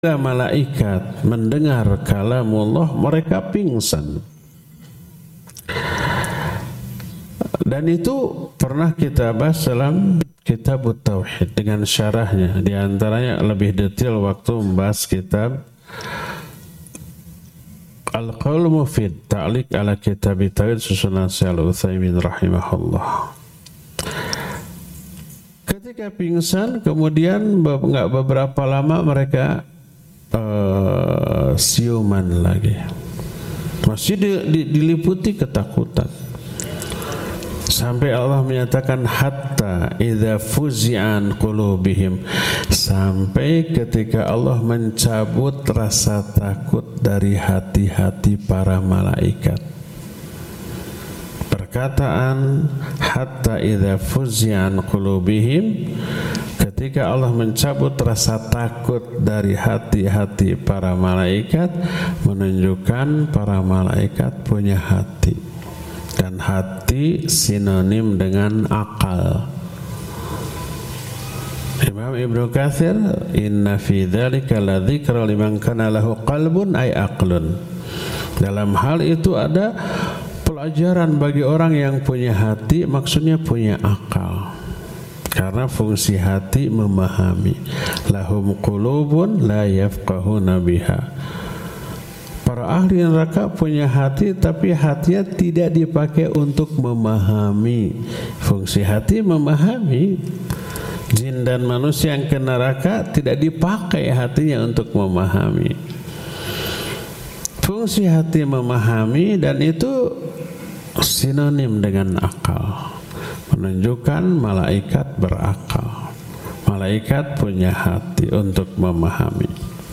malaikat mendengar kalamullah mereka pingsan. Dan itu pernah kita bahas dalam kitab Tauhid dengan syarahnya. Di antaranya lebih detail waktu membahas kitab Al-Qaul Mufid Ta'liq ala Kitab Tauhid susunan Syekh Al-Utsaimin rahimahullah. Ketika pingsan kemudian enggak beberapa lama mereka siuman lagi, masih diliputi ketakutan sampai Allah menyatakan hatta idza fuzi'an qulubihim, sampai ketika Allah mencabut rasa takut dari hati-hati para malaikat. Perkataan hatta idza fuzi'an qulubihim, ketika Allah mencabut rasa takut dari hati-hati para malaikat, menunjukkan para malaikat punya hati, dan hati sinonim dengan akal. Imam Ibnu Katsir, inna fi dzalika ladzikra liman kana lahu qalbun ay aqlun. Dalam hal itu ada pelajaran bagi orang yang punya hati, maksudnya punya akal. Karena fungsi hati memahami. Lahum qulubun la yafqahuna biha. Para ahli neraka punya hati, tapi hatinya tidak dipakai untuk memahami. Fungsi hati memahami. Jin dan manusia yang ke neraka tidak dipakai hatinya untuk memahami. Fungsi hati memahami, dan itu sinonim dengan akal, menunjukkan malaikat berakal. Malaikat punya hati untuk memahami.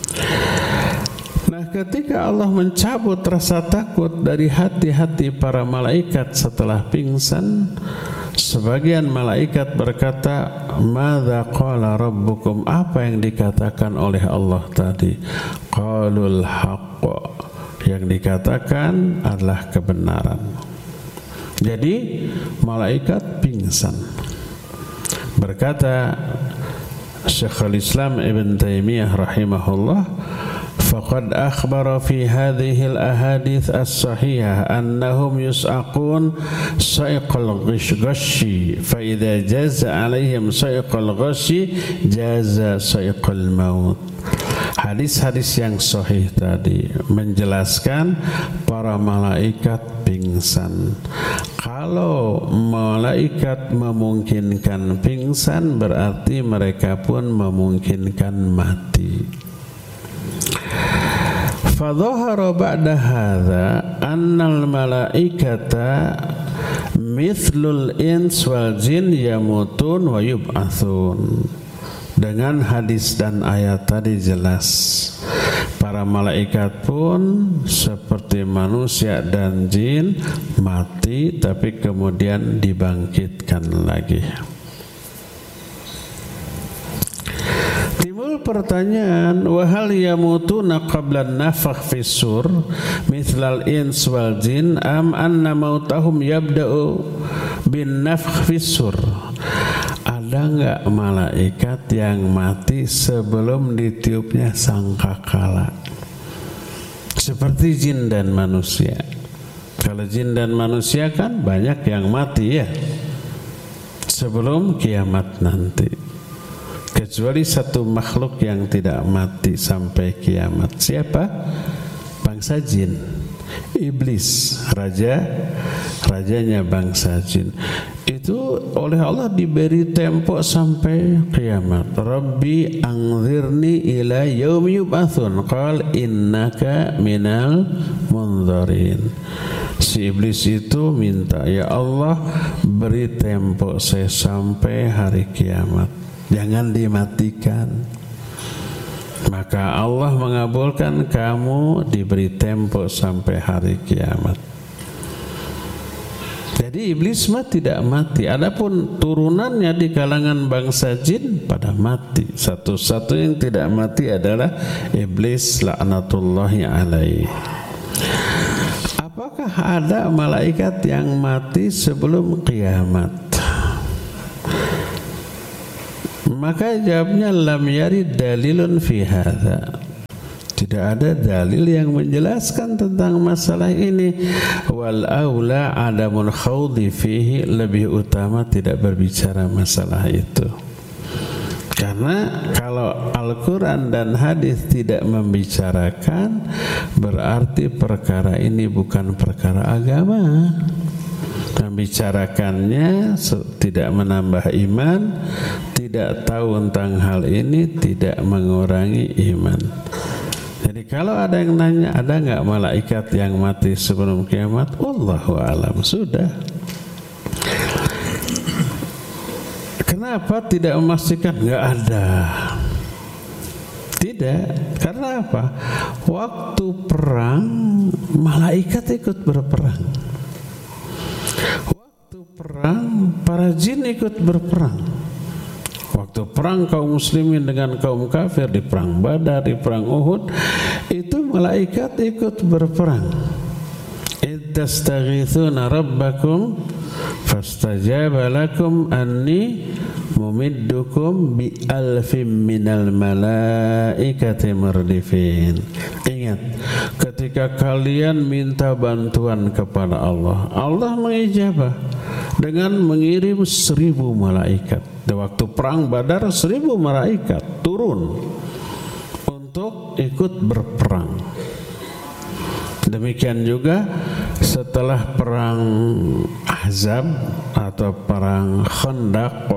Nah, ketika Allah mencabut rasa takut dari hati-hati para malaikat setelah pingsan, sebagian malaikat berkata, "Madza qala rabbukum?" Apa yang dikatakan oleh Allah tadi? Qalul haqq. Yang dikatakan adalah kebenaran. Jadi malaikat pingsan. Berkata Syekhul Islam Ibn Taimiyah rahimahullah, faqad akhbara fi hadhihi al-ahadits as-sahihah annahum yus'aqun sa'iqal ghashi, fa idza jaza 'alaihim sa'iqal ghashi jaza sa'iqal maut. Hadis-hadis yang sahih tadi menjelaskan para malaikat pingsan. Kalau malaikat memungkinkan pingsan, berarti mereka pun memungkinkan mati. Fadhahara ba'da hadza annal malaikata mithlul ins wal jin yamutun wa yub'atsun. Dengan hadis dan ayat tadi jelas para malaikat pun seperti manusia dan jin mati, tapi kemudian dibangkitkan lagi. Timbul pertanyaan, wa hal yamutuna qabla an-nafakh fis sur mithlal ins wal jin am anna mautahum yabda'u bin nafakh fis sur? Ada enggak malaikat yang mati sebelum ditiupnya sangkakala? Seperti jin dan manusia. Kalau jin dan manusia kan banyak yang mati ya sebelum kiamat nanti. Kecuali satu makhluk yang tidak mati sampai kiamat. Siapa? Bangsa jin. Iblis, rajanya bangsa jin. Itu oleh Allah diberi tempo sampai kiamat. Rabbi anzirni ila yaumi yub'atsun. Qal innaka minal munzarin. Si iblis itu minta, ya Allah beri tempo saya sampai hari kiamat, jangan dimatikan. Maka Allah mengabulkan, kamu diberi tempo sampai hari kiamat. Jadi iblis mah tidak mati. Adapun turunannya di kalangan bangsa jin pada mati. Satu-satu yang tidak mati adalah iblis laknatullahi alaihi. Apakah ada malaikat yang mati sebelum kiamat? Maka jawabnya lam yarid dalilun fi hadza. Tidak ada dalil yang menjelaskan tentang masalah ini. Wal aula adamul khawdi fihi, lebih utama tidak berbicara masalah itu. Karena kalau Al-Quran dan hadis tidak membicarakan, berarti perkara ini bukan perkara agama. Membicarakannya tidak menambah iman, tidak tahu tentang hal ini tidak mengurangi iman. Jadi kalau ada yang nanya, ada nggak malaikat yang mati sebelum kiamat? Wallahu a'lam. Sudah. Kenapa tidak memastikan? Nggak ada. Tidak. Karena apa? Waktu perang malaikat ikut berperang. Waktu perang para jin ikut berperang. Waktu perang kaum muslimin dengan kaum kafir di perang Badar, di perang Uhud, itu malaikat ikut berperang. Ittastaghithuna rabbakum fastajaba lakum anni mumiddukum bi alfim minal malaikati murdifin. Ingat, ketika kalian minta bantuan kepada Allah, Allah mengijabah dengan mengirim 1000 malaikat. Di waktu perang Badar 1000 malaikat turun untuk ikut berperang. Demikian juga setelah perang Ahzab atau perang Khandaq.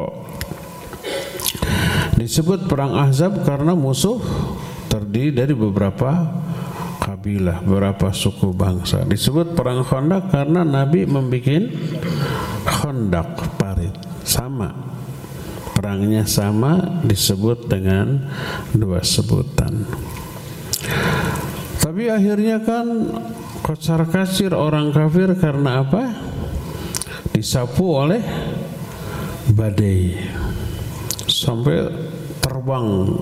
Disebut perang Ahzab karena musuh terdiri dari beberapa kabilah, beberapa suku bangsa. Disebut perang Khandaq karena Nabi membuat Khandaq, parit, sama. Perangnya sama, disebut dengan 2 sebutan. Tapi akhirnya kan kocar kacir orang kafir karena apa? Disapu oleh badai sampai terbang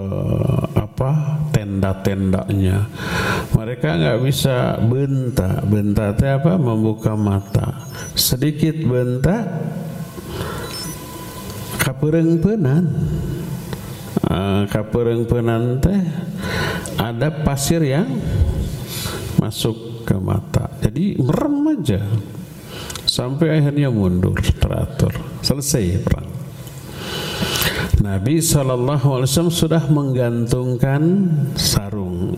tenda-tendanya. Mereka nggak bisa bentak. Bentak itu apa? Membuka mata. Sedikit bentak, kapeurengpeunan. Kapeurengpeunan teh ada pasir yang masuk ke mata. Jadi merem aja. Sampai akhirnya mundur teratur. Selesai perang. Nabi SAW sudah menggantungkan sarung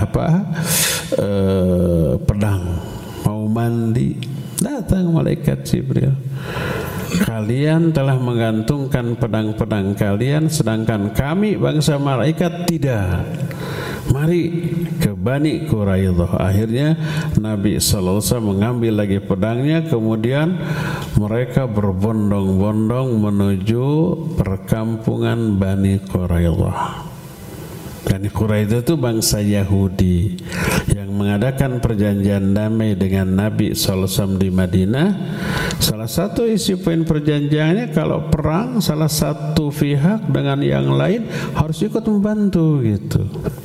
pedang, mau mandi, datang malaikat Jibril. Kalian telah menggantungkan pedang-pedang kalian, sedangkan kami bangsa malaikat tidak. Mari ke Bani Quraidah. Akhirnya Nabi SAW mengambil lagi pedangnya, kemudian mereka berbondong-bondong menuju perkampungan Bani Quraidah. Bani Quraidah itu bangsa Yahudi yang mengadakan perjanjian damai dengan Nabi SAW di Madinah. Salah satu isi poin perjanjiannya, kalau perang salah satu pihak dengan yang lain harus ikut membantu gitu.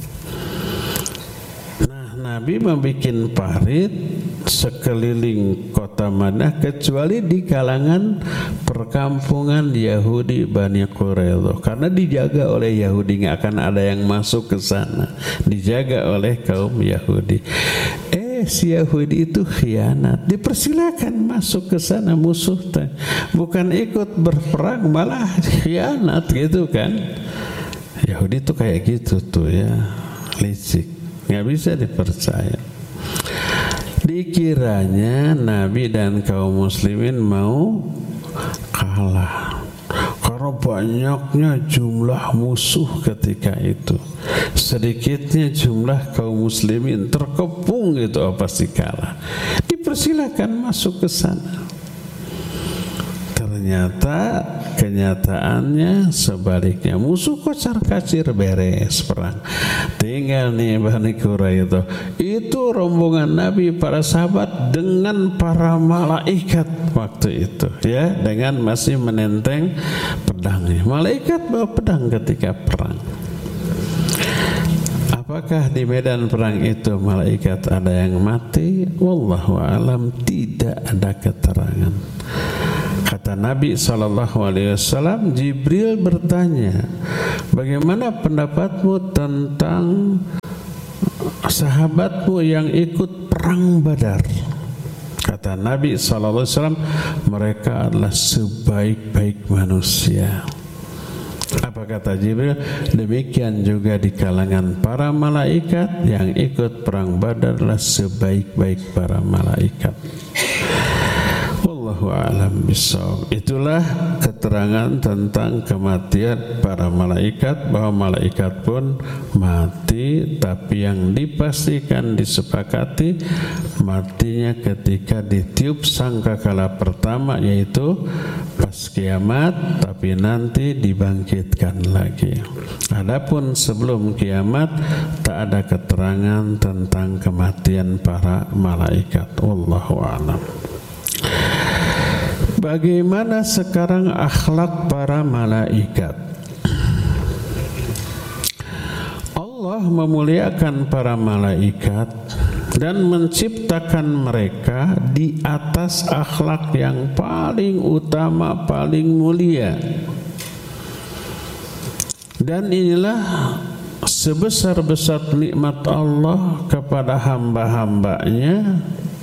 Nabi membuat parit sekeliling kota Madinah kecuali di kalangan perkampungan Yahudi Bani Quraidah, karena dijaga oleh Yahudi, nggak akan ada yang masuk ke sana, dijaga oleh kaum Yahudi. Si Yahudi itu khianat, dipersilakan masuk ke sana musuh teh, bukan ikut berperang malah khianat gitu kan. Yahudi itu kayak gitu tuh ya, licik. Nggak bisa dipercaya. Dikiranya Nabi dan kaum muslimin mau kalah karena banyaknya jumlah musuh ketika itu, sedikitnya jumlah kaum muslimin, terkepung gitu, pasti kalah. Dipersilakan masuk ke sana. Ternyata kenyataannya sebaliknya, musuh kocar kacir, beres perang. Tinggal nih Bani Quraidah. Itu rombongan Nabi, para sahabat dengan para malaikat waktu itu ya, dengan masih menenteng pedangnya. Malaikat bawa pedang ketika perang. Apakah di medan perang itu malaikat ada yang mati? Wallahu a'lam, tidak ada keterangan. Kata Nabi SAW, Jibril bertanya, bagaimana pendapatmu tentang sahabatmu yang ikut perang Badar. Kata Nabi SAW, mereka adalah sebaik-baik manusia. Apa kata Jibril? Demikian juga di kalangan para malaikat yang ikut perang Badar adalah sebaik-baik para malaikat. Wallahu a'lam bishawab. Itulah keterangan tentang kematian para malaikat, bahwa malaikat pun mati, tapi yang dipastikan, disepakati matinya ketika ditiup sangkakala pertama, yaitu pas kiamat, tapi nanti dibangkitkan lagi. Adapun sebelum kiamat tak ada keterangan tentang kematian para malaikat. Wallahu a'lam. Bagaimana sekarang akhlak para malaikat? Allah memuliakan para malaikat dan menciptakan mereka di atas akhlak yang paling utama, paling mulia. Dan inilah sebesar-besar nikmat Allah kepada hamba-hambanya,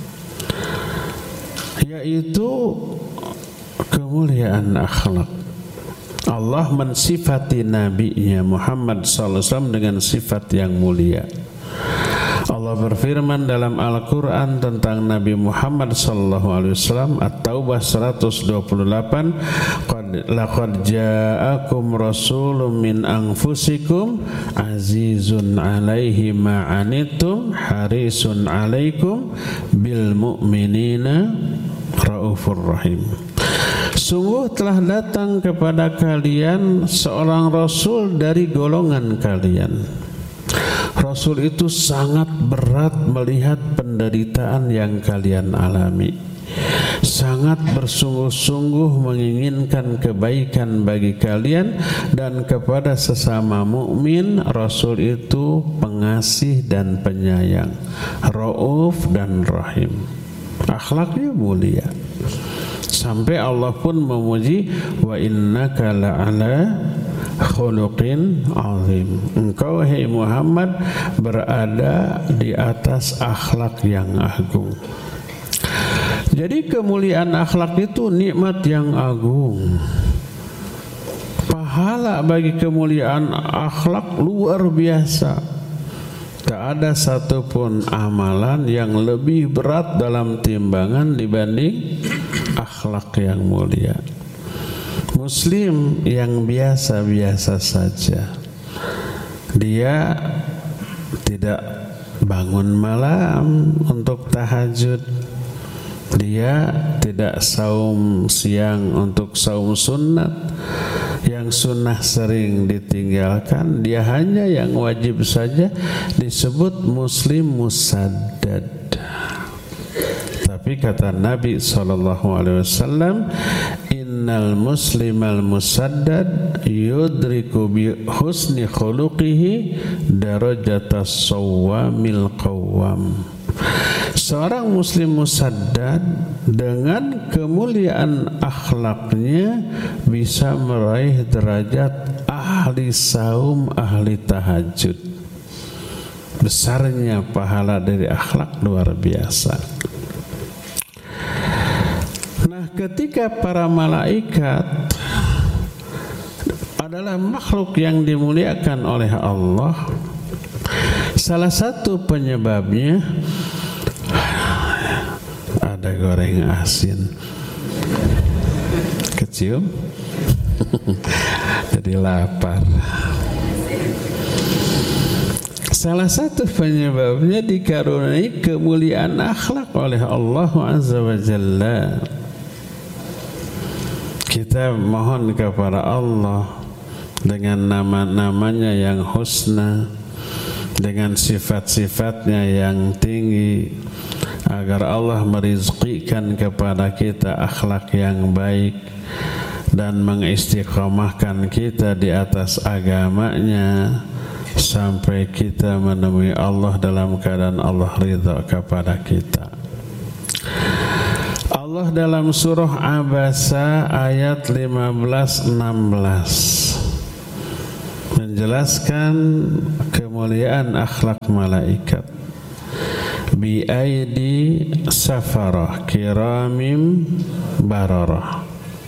yaitu kemuliaan akhlak. Allah mensifati nabinya Muhammad SAW dengan sifat yang mulia. Allah berfirman dalam Al-Quran tentang Nabi Muhammad SAW, At-Taubah 128, laqad ja'akum rasulun min anfusikum azizun alaihi ma'anitum harisun alaikum bil mu'minina raufur rahim. Sungguh telah datang kepada kalian seorang rasul dari golongan kalian. Rasul itu sangat berat melihat penderitaan yang kalian alami, sangat bersungguh-sungguh menginginkan kebaikan bagi kalian, dan kepada sesama mukmin Rasul itu pengasih dan penyayang, Rauf dan Rahim. Akhlaknya mulia. Sampai Allah pun memuji, wa innaka la'ala khuluqin azim. Engkau hai Muhammad berada di atas akhlak yang agung. Jadi kemuliaan akhlak itu nikmat yang agung. Pahala bagi kemuliaan akhlak luar biasa. Tak ada satupun amalan yang lebih berat dalam timbangan dibanding akhlak yang mulia. Muslim yang biasa-biasa saja, dia tidak bangun malam untuk tahajud, dia tidak saum siang untuk saum sunat, yang sunnah sering ditinggalkan, dia hanya yang wajib saja, disebut muslim musaddad. Tapi kata Nabi SAW, innal muslimal musaddad yudriku bi husni khuluqihi darajatas sawamil qawwam. Seorang muslim musaddad dengan kemuliaan akhlaknya bisa meraih derajat ahli saum, ahli tahajud. Besarnya pahala dari akhlak luar biasa. Nah, ketika para malaikat adalah makhluk yang dimuliakan oleh Allah, salah satu penyebabnya ada goreng asin kecium jadi lapar. Salah satu penyebabnya dikaruniai kemuliaan akhlak oleh Allah Azza wa Jalla. Kita mohon kepada Allah dengan nama-namanya yang husna, dengan sifat-sifatnya yang tinggi, agar Allah merizqikan kepada kita akhlak yang baik dan mengistiqomahkan kita di atas agamanya sampai kita menemui Allah dalam keadaan Allah ridha kepada kita. Allah dalam surah Abasa ayat 15-16 menjelaskan kemuliaan akhlak malaikat. bi aidi safarah kiramim bararah.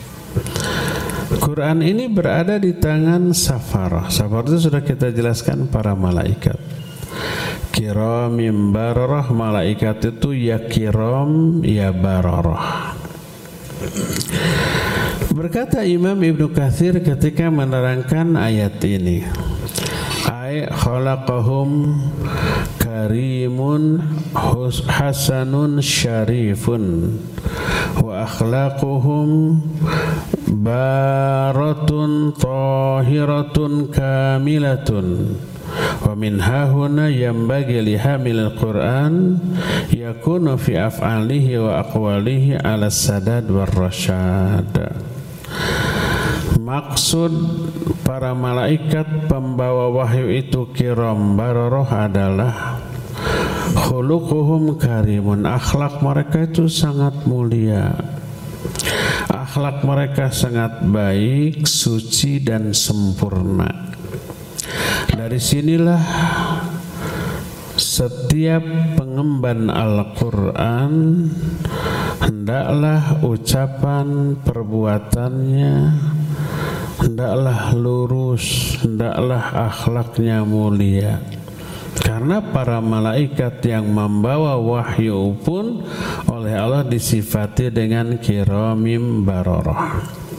Quran ini berada di tangan safarah. Safarah itu sudah kita jelaskan, para malaikat. Kiramim bararah, malaikat itu ya kiram ya bararah. Berkata Imam Ibnu Katsir ketika menerangkan ayat ini, ay khalaqahum karimun hasanun syarifun wa akhlaquhum baratun tahiratun kamilatun wa min hahuna yanbaghi li hamilil Qur'an yakunu fi af'alihi wa aqwalihi ala sadad war rasyad. Maksud para malaikat pembawa wahyu itu kiram bararah adalah khuluquhum karimun, akhlak mereka itu sangat mulia, akhlak mereka sangat baik, suci dan sempurna. Dari sinilah setiap pengemban Al-Quran hendaklah ucapan perbuatannya hendaklah lurus, hendaklah akhlaknya mulia. Karena para malaikat yang membawa wahyu pun oleh Allah disifati dengan kiramim bararah.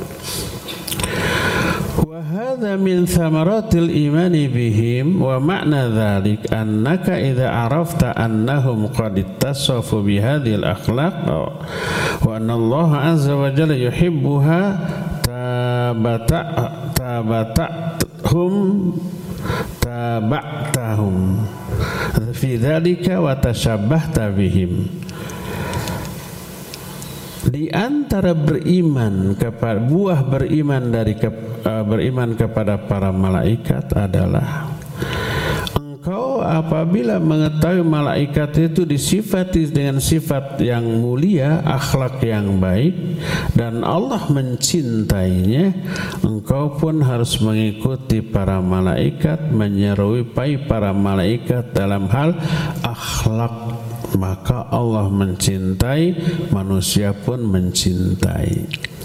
Wa hadza min thamaratil imani bihim wa ma'na dzalik annaka idza arafta annahum qad ittasafu bi hadhil akhlaq wa anna Allah azza wa jalla yuhibbuha tabatahum fi dzalika wa tashabbahta bihim. Di antara beriman kepada beriman kepada para malaikat adalah engkau apabila mengetahui malaikat itu disifati dengan sifat yang mulia, akhlak yang baik, dan Allah mencintainya, engkau pun harus mengikuti para malaikat, menyerupai para malaikat dalam hal akhlak. Maka Allah mencintai, manusia pun mencintai.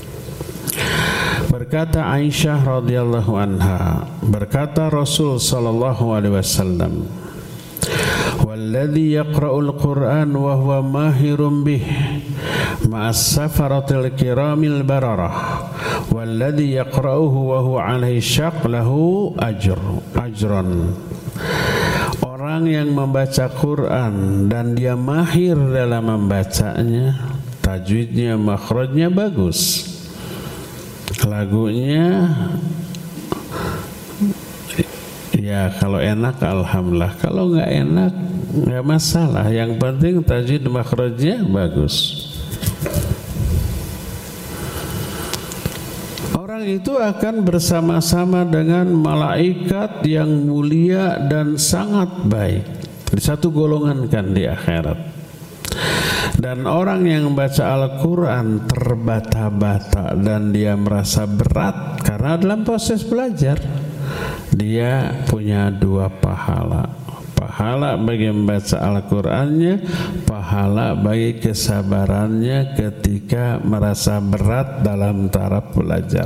Berkata Aisyah radhiyallahu anha, berkata Rasul sallallahu alaihi wasallam, "Walladzi yaqra'ul Qur'an wa huwa mahirun bih ma'as safaratil kiramil bararah walladzi yaqra'uhu wa huwa 'alaihi syaq lahu ajran." Orang yang membaca Quran dan dia mahir dalam membacanya, tajwidnya, makhrajnya bagus, lagunya ya kalau enak alhamdulillah, kalau nggak enak nggak masalah, yang penting tajwid makhrajnya bagus. Orang itu akan bersama-sama dengan malaikat yang mulia dan sangat baik, di satu golongan kan di akhirat. Dan orang yang membaca Al-Quran terbata-bata dan dia merasa berat karena dalam proses belajar, dia punya dua pahala. Pahala bagi membaca Al-Qurannya, pahala bagi kesabarannya ketika merasa berat dalam taraf belajar.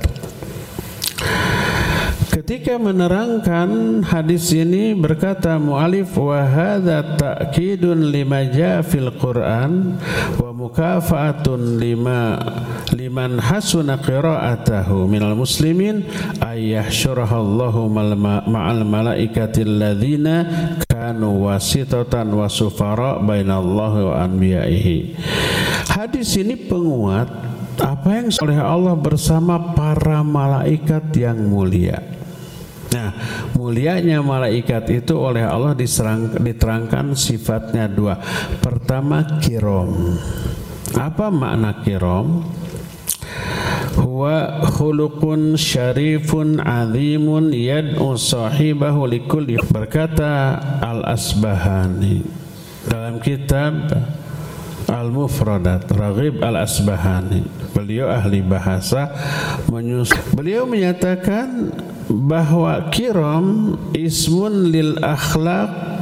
Ketika menerangkan hadis ini berkata mu'alif, wa hadza ta'kidun lima jaa fil Qur'an wa mukafa'atun liman hasuna qira'atahu minal muslimin ayyahsyurahallahu ma'al malaikatil ladzina kanu wasitatan wa sufara bainallahi wa anbiya'ihi. Hadis ini penguat apa yang oleh Allah bersama para malaikat yang mulia. Nah, mulianya malaikat itu oleh Allah diterangkan sifatnya dua. Pertama, kiram. Apa makna kiram? Huwa khuluqun syarifun azimun yad'u sahibahu likulli. Berkata Al-Asbahani dalam kitab Al-Mufradat, Raghib Al-Asbahani, beliau ahli bahasa, beliau menyatakan bahwa kiram ismun lil akhlaq